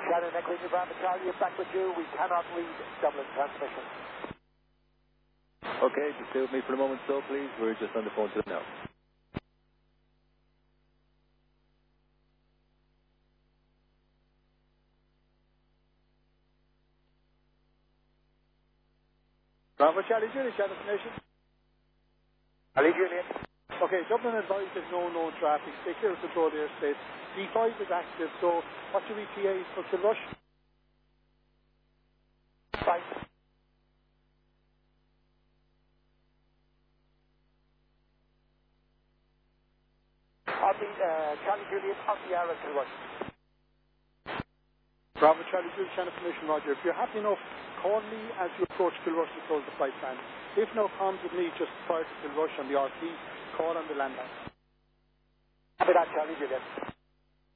Shannon, Equity Bravo Charlie, back with you. We cannot read Dublin transmission. Okay, just stay with me for a moment, so please. We're just on the phone to them now. Bravo Charlie Juliet, Shannon Nation. Charlie Juliet. Okay, Dublin advised there's no known traffic. Stay clear of controlled airspace. D5 is active, so what's your ETA for Kilrush? Fine. On the Charlie Juliet, on the hour to Kilrush. Bravo Charlie Juliet, Shannon Nation, Roger. If you're happy enough, call me as you approach Kilrush to close the flight plan. If no comms with me just prior to Kilrush on the RT, call on the landline. Happy that, Charlie Juliet.